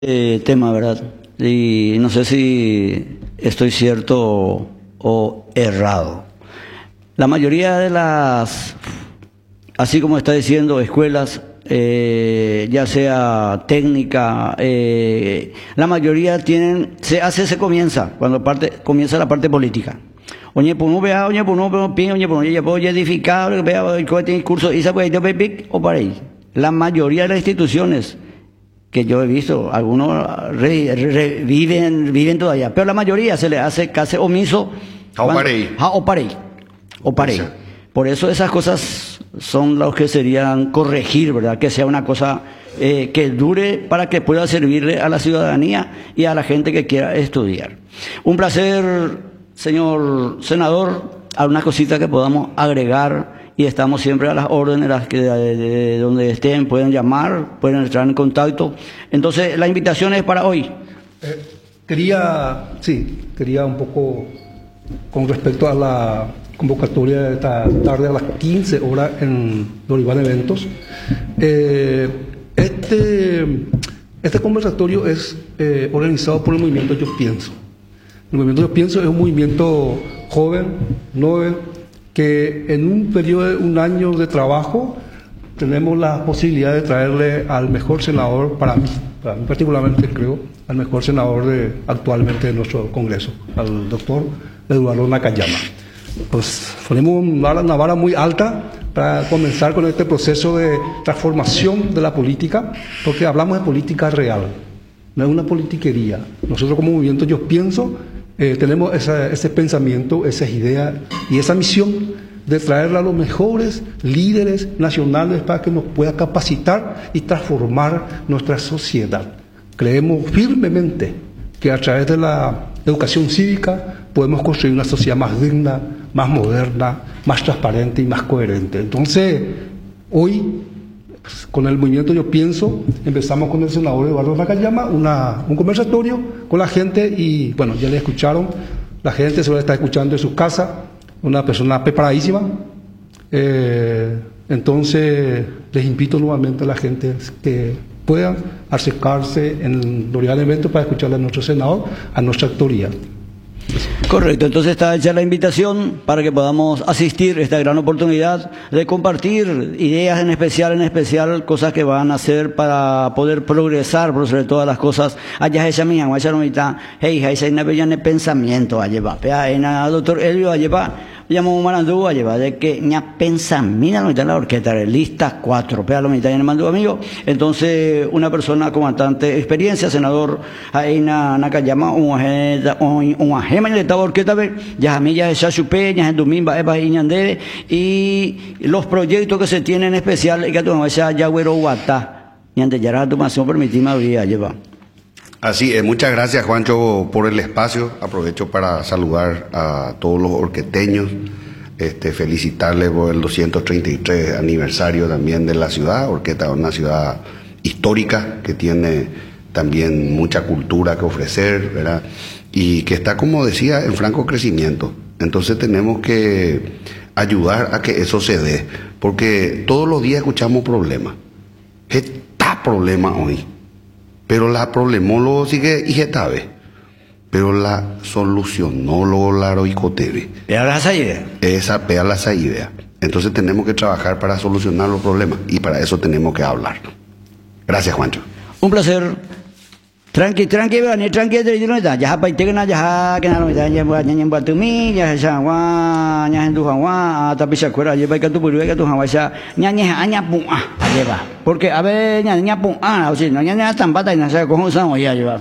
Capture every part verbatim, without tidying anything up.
eh, tema, ¿verdad? Y no sé si estoy cierto o errado. La mayoría de las, así como está diciendo, escuelas, eh, ya sea técnica, eh, la mayoría tienen, se hace, se comienza, cuando parte, comienza la parte política. Oye, pues no vea, oye, pues no pin, oye, pues ya puedo edificar, vea, el tiene curso, y se puede ir o para ahí. La mayoría de las instituciones que yo he visto, algunos re, re, viven, viven todavía, pero la mayoría se le hace casi omiso. O para ahí. O para ahí. O para ahí. Por eso esas cosas son las que serían corregir, ¿verdad? Que sea una cosa eh, que dure para que pueda servirle a la ciudadanía y a la gente que quiera estudiar. Un placer, señor senador, algunas cositas que podamos agregar. Y estamos siempre a las órdenes, las que de, de donde estén, pueden llamar, pueden entrar en contacto. Entonces, la invitación es para hoy. Eh, quería, sí, quería un poco, con respecto a la convocatoria de esta tarde a las quince horas en Doribán Eventos. Eh, este, este conversatorio es eh, organizado por el movimiento Yo Pienso. El movimiento Yo Pienso es un movimiento joven, nuevo, que en un periodo de un año de trabajo tenemos la posibilidad de traerle al mejor senador, para mí, para mí particularmente creo, al mejor senador de, actualmente de nuestro Congreso, al doctor Eduardo Nakayama. Pues ponemos una vara, una vara muy alta para comenzar con este proceso de transformación de la política, porque hablamos de política real, no es una politiquería. Nosotros como movimiento Yo Pienso, Eh, tenemos esa, ese pensamiento, esas ideas y esa misión de traerle a los mejores líderes nacionales para que nos pueda capacitar y transformar nuestra sociedad. Creemos firmemente que a través de la educación cívica podemos construir una sociedad más digna, más moderna, más transparente y más coherente. Entonces, hoy, con el movimiento Yo Pienso, empezamos con el senador Eduardo Nakayama, una, un conversatorio con la gente y, bueno, ya le escucharon, la gente se va a estar escuchando en su casa, una persona preparadísima. Eh, entonces, les invito nuevamente a la gente que puedan acercarse en Doribán Eventos para escucharle a nuestro senador, a nuestra autoría. Correcto, entonces está hecha la invitación para que podamos asistir a esta gran oportunidad de compartir ideas en especial, en especial cosas que van a hacer para poder progresar por sobre todas las cosas. Allá esa mía, allá no está, hey, esa es una bella pensamiento, allá va, en el doctor Elio, allá va. Llamo Marandú a llevar de que ña pensamina no está en la orquesta, lista cuatro, pero lo mitad en el mando amigo. Entonces, una persona con bastante experiencia, senador Aina Nakayama, un ajema en esta orquesta, ya a mí ya es chupe, ya en Dumimba, Eva y Ñandere, y los proyectos que se tienen en especial, y que tu mamá ya güero guata, y antes ya la tomación permitida habría llevar. Así es, muchas gracias Juancho por el espacio. Aprovecho para saludar a todos los orqueteños, este, felicitarles por el doscientos treinta y tres aniversario también de la ciudad. Orqueta es una ciudad histórica que tiene también mucha cultura que ofrecer, ¿verdad? Y que está, como decía, en franco crecimiento. Entonces tenemos que ayudar a que eso se dé, porque todos los días escuchamos problemas. Está problema hoy. Pero la problemólogo sigue y getabe. Pero la solucionólogo la roicotebe. Pea la idea. Esa pea la idea. Entonces tenemos que trabajar para solucionar los problemas. Y para eso tenemos que hablar. Gracias, Juancho. Un placer. Tranqui, tranqui, ni tranqui, ya ya pa ite na ya que na ya ya ya buat tumi ya ya wa ya hendu wa tapi syakura aja baik tu buru baik tu hawa sya nyanyi anya pung ah aja ba porque a ver nyanyi pung ah o si no nyanyi tambah tai na saya ko sang o ya ya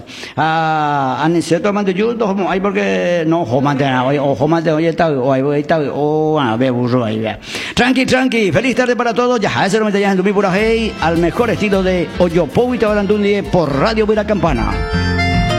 ah ani se to man tu ju to mo ai porque no homa de na o homa de oye ta o ai o ta o a ver burro ahí ya tranqui tranqui feliz tarde para todos ya se lo ya hendu mi pura hey al mejor estilo de Oyopo y Tabarandundie por Radio Vera Campana.